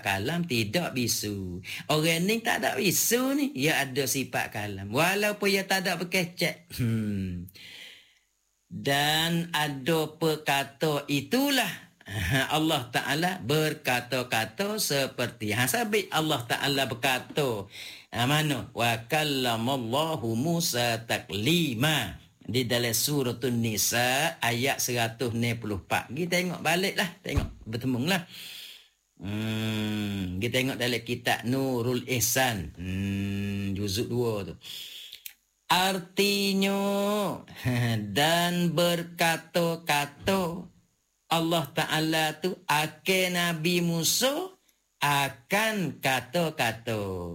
sifat kalam, tidak bisu. Orang ni tak ada bisu ni, dia ada sifat kalam. Walaupun dia tak ada berkecek. Dan ada perkata itulah Allah Ta'ala berkata-kata seperti sabit Allah Ta'ala berkata mana? Wa kallamallahu Musa taklima di dalam surah Nisa ayat 164. Kita tengok baliklah, tengok bertemulah. Kita tengok dalam kitab Nurul Ihsan juzuk 2 tu. Artinya dan berkata-kata Allah Ta'ala tu akan Nabi Musa akan kata-kata.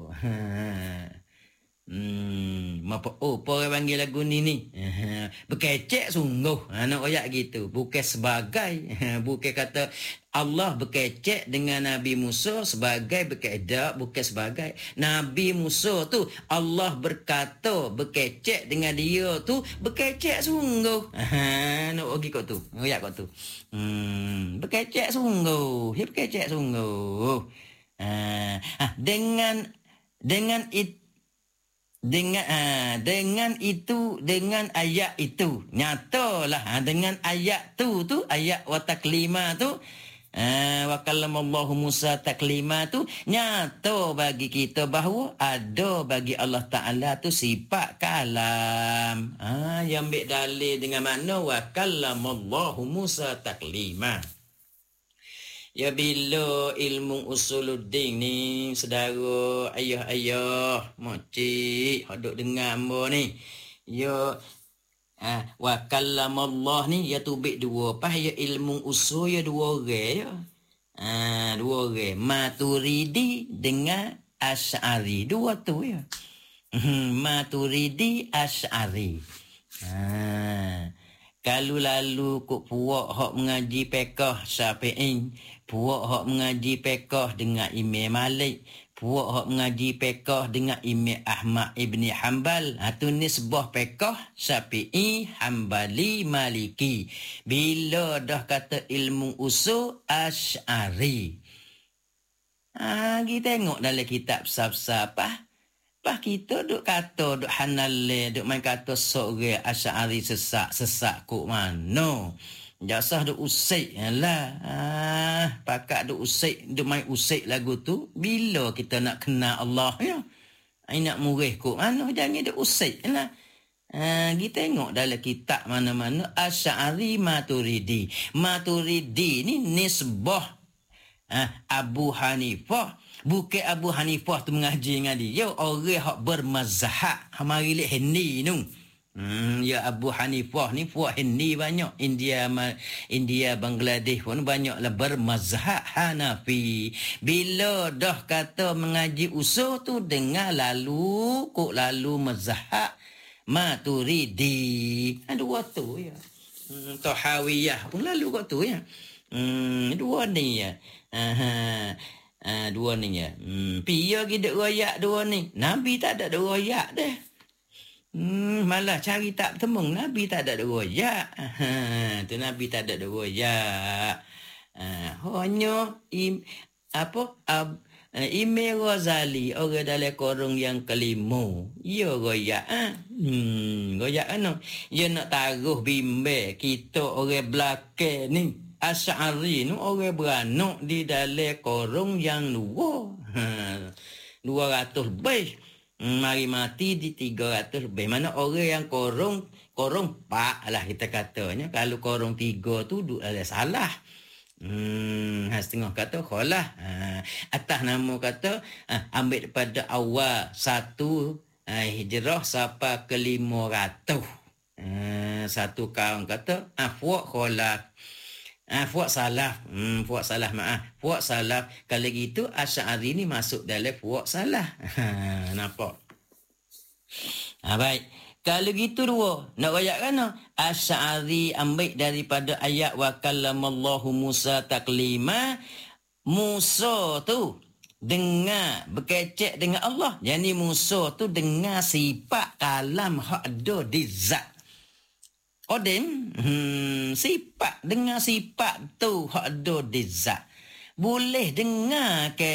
Apa orang panggil lagu ni? Berkecek sungguh. Nak ayat gitu. Bukan sebagai. Bukan kata Allah berkecek dengan Nabi Musa sebagai berkeadab. Bukan sebagai. Nabi Musa tu Allah berkata berkecek dengan dia tu berkecek sungguh. Nak pergi kau tu. Ayat kau tu. Berkecek sungguh. Dia berkecek sungguh. Dengan itu, dengan ayat itu nyatalah dengan ayat tu ayat wa taklima tu wa kallamallahu Musa taklima tu nyata bagi kita bahawa ada bagi Allah Ta'ala tu sifat kalam. Yang ambil dalil dengan makna wa kallamallahu Musa taklima. Ya bila ilmu usuluddin ni saudara ayah-ayah makcik hok duk dengar hamba ni. Ya wa kallamallah ni ya tubik dua pas ya ilmu usul ya dua orang ya. Dua orang Maturidi dengan Asy'ari dua tu ya. Maturidi Asy'ari. Kalau lalu kok puak hok mengaji fiqh Syafi'i, puak hok mengaji fiqh dengan Imam Malik, puak hok mengaji fiqh dengan Imam Ahmad Ibni Hanbal, tu nisbah fiqh Syafi'i, Hanbali, Maliki. Bila dah kata ilmu usul Asy'ari. Kita tengok dalam kitab sab-sab Pas kita duk kata, duk hanale, duk main kata seorang Asy'ari sesak kok mana. Jasah duk usik lah. Pakak duk usik, duk main usik lagu tu. Bila kita nak kenal Allah ya. Nak murih kok mana, jangan duk usik lah. Kita tengok dalam kitab mana-mana Asy'ari Maturidi. Maturidi ni nisbah Abu Hanifah. Bukan Abu Hanifah tu mengaji dengan dia. Orang yang bermazhab. Mari lihat Hindi tu. Ya Abu Hanifah ni puak Hindi banyak. India, Bangladesh pun banyaklah bermazhab Hanafi. Bila dah kata mengaji usul tu dengar lalu mazhab Maturidi. Dua tu ya. Tahawiyah pun lalu kau tu ya. Dua ni ya. Dua ni ya. Pia kita royak dua ni. Nabi tak ada royak dah. Malah cari tak bertemu. Nabi tak ada royak. Tu Nabi tak ada royak. Hanya Imam Ghazali orang dalam korong yang kelima. Ya royak. Royak kan. Ya nak taruh bimbel kita orang belakang ni. Asy'ari ni orang beranak di dalam korong yang luar. 200 lebih. Mari mati di 300 lebih. Mana orang yang korong pak lah kita katanya. Kalau korong 3 tu ada salah. Setengah kata kholah. Atas nama kata ambil daripada awal 1 hijrah sampai ke 500. Satu kaum kata fuak kholah. Fuak salaf. Fuak salaf. Kalau gitu Asy'ari ni masuk dalam fuak salaf. Nampak? Baik. Kalau gitu dua. Nak royak kan? Asy'ari ambil daripada ayat wa kallamallahu Musa taklima. Musa tu dengar berkecek dengan Allah. Yani Musa tu dengar sifat kalam hak ada di zat. Qadim, sifat dengan sifat tu hak ada di zat. Boleh dengar ke